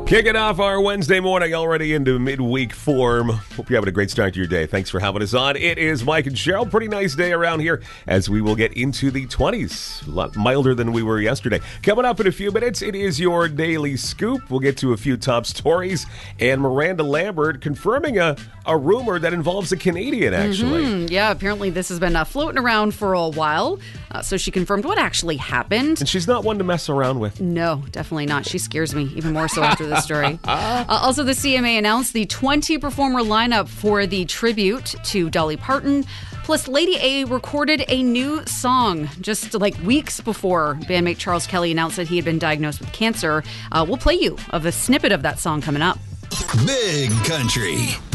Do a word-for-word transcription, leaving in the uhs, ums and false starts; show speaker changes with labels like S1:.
S1: Kicking off our Wednesday morning already into midweek form. Hope you're having a great start to your day. Thanks for having us on. It is Mike and Cheryl. Pretty nice day around here as we will get into the twenties. A lot milder than we were yesterday. Coming up in a few minutes, it is your Daily Scoop. We'll get to a few top stories. And Miranda Lambert confirming a, a rumor that involves a Canadian, actually.
S2: Mm-hmm. Yeah, apparently this has been uh, floating around for a while. Uh, so she confirmed what actually happened.
S1: And she's not one to mess around with.
S2: No, definitely not. She scares me even more so after this story. Uh, also, the C M A announced the twenty performer lineup for the tribute to Dolly Parton. Plus, Lady A recorded a new song just like weeks before bandmate Charles Kelly announced that he had been diagnosed with cancer. Uh, we'll play you of a snippet of that song coming up.
S3: Big Country.